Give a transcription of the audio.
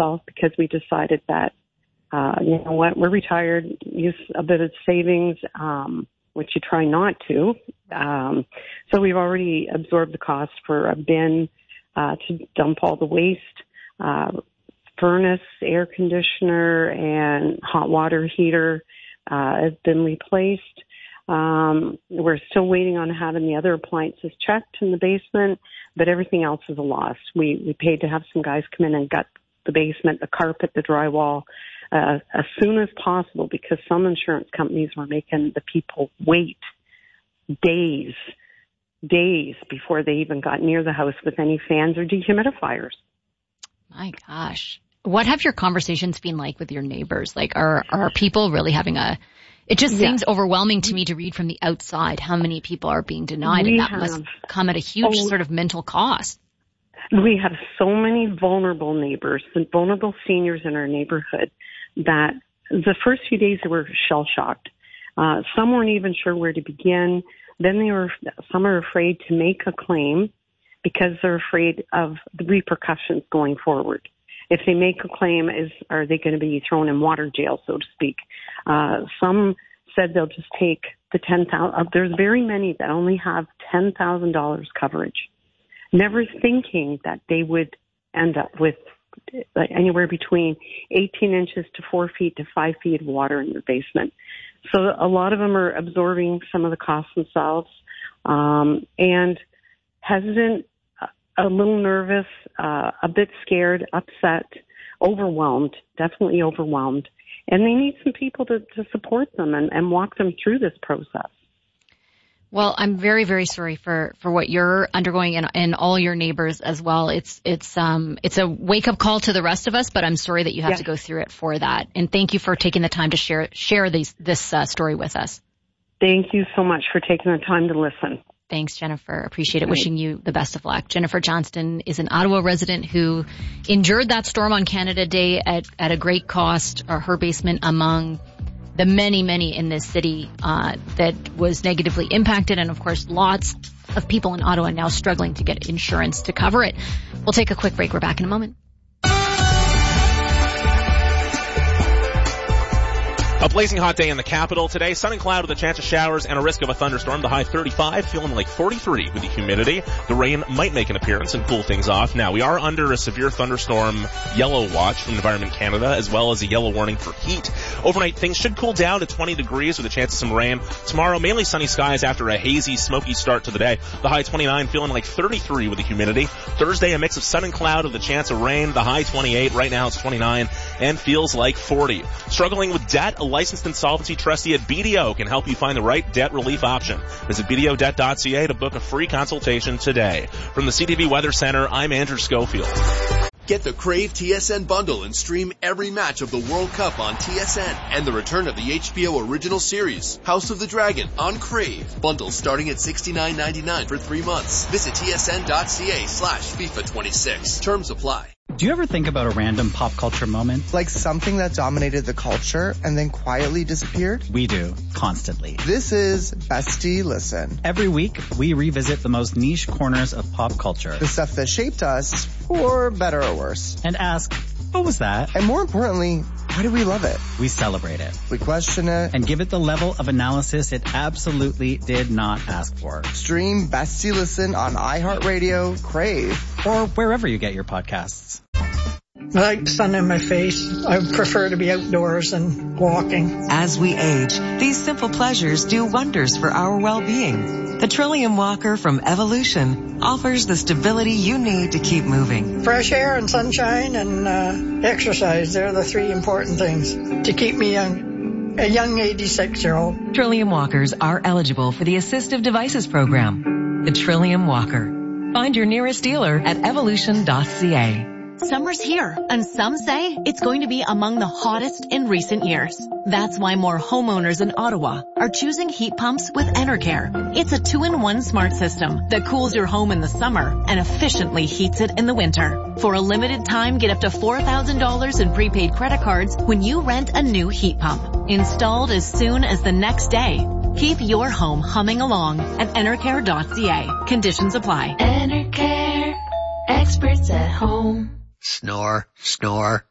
myself because we decided that, you know what, we're retired, use a bit of savings, which you try not to. So we've already absorbed the cost for a bin to dump all the waste, furnace, air conditioner, and hot water heater has been replaced. We're still waiting on having the other appliances checked in the basement, but everything else is a loss. We paid to have some guys come in and gut the basement, the carpet, the drywall, as soon as possible because some insurance companies were making the people wait days before they even got near the house with any fans or dehumidifiers. My gosh. What have your conversations been like with your neighbors? Like, are people really having it just seems overwhelming to me to read from the outside how many people are being denied, and that must come at a huge sort of mental cost. We have so many vulnerable neighbors and vulnerable seniors in our neighborhood that the first few days they were shell-shocked. Some weren't even sure where to begin. Then some are afraid to make a claim because they're afraid of the repercussions going forward. If they make a claim, are they going to be thrown in water jail, so to speak? Some said they'll just take the $10,000. There's very many that only have $10,000 coverage, never thinking that they would end up with anywhere between 18 inches to 4 feet to 5 feet of water in their basement. So a lot of them are absorbing some of the costs themselves, and hesitant, a little nervous, a bit scared, upset, overwhelmed, definitely overwhelmed. And they need some people to support them and walk them through this process. Well, I'm very, very sorry for what you're undergoing and all your neighbors as well. It's a wake up call to the rest of us, but I'm sorry that you have to go through it for that. And thank you for taking the time to share this story with us. Thank you so much for taking the time to listen. Thanks, Jennifer. Appreciate it. Right. Wishing you the best of luck. Jennifer Johnston is an Ottawa resident who endured that storm on Canada Day at a great cost, her basement among the many, many in this city that was negatively impacted. And, of course, lots of people in Ottawa now struggling to get insurance to cover it. We'll take a quick break. We're back in a moment. A blazing hot day in the capital today. Sun and cloud with a chance of showers and a risk of a thunderstorm. The high 35, feeling like 43 with the humidity. The rain might make an appearance and cool things off. Now, we are under a severe thunderstorm yellow watch from Environment Canada, as well as a yellow warning for heat. Overnight, things should cool down to 20 degrees with a chance of some rain. Tomorrow, mainly sunny skies after a hazy, smoky start to the day. The high 29, feeling like 33 with the humidity. Thursday, a mix of sun and cloud with a chance of rain. The high 28, right now it's 29, and feels like 40. Struggling with debt? A licensed insolvency trustee at BDO can help you find the right debt relief option. Visit BDOdebt.ca to book a free consultation today. From the CTV Weather Center, I'm Andrew Schofield. Get the Crave TSN bundle and stream every match of the World Cup on TSN and the return of the HBO original series, House of the Dragon, on Crave. Bundles starting at $69.99 for 3 months. Visit tsn.ca/FIFA26. Terms apply. Do you ever think about a random pop culture moment? Like something that dominated the culture and then quietly disappeared? We do, constantly. This is Bestie Listen. Every week, we revisit the most niche corners of pop culture. The stuff that shaped us, for better or worse. And ask, what was that? And more importantly, why do we love it? We celebrate it. We question it. And give it the level of analysis it absolutely did not ask for. Stream Bestie Listen on iHeartRadio, Crave, or wherever you get your podcasts. I like the sun in my face. I prefer to be outdoors and walking. As we age, these simple pleasures do wonders for our well-being. The Trillium Walker from Evolution offers the stability you need to keep moving. Fresh air and sunshine and exercise, they're the three important things to keep me young. A young 86-year-old. Trillium Walkers are eligible for the Assistive Devices Program. The Trillium Walker. Find your nearest dealer at evolution.ca. Summer's here, and some say it's going to be among the hottest in recent years. That's why more homeowners in Ottawa are choosing heat pumps with Enercare. It's a 2-in-1 smart system that cools your home in the summer and efficiently heats it in the winter. For a limited time, get up to $4,000 in prepaid credit cards when you rent a new heat pump. Installed as soon as the next day. Keep your home humming along at Enercare.ca. Conditions apply. Enercare. Experts at home. Snore, snore.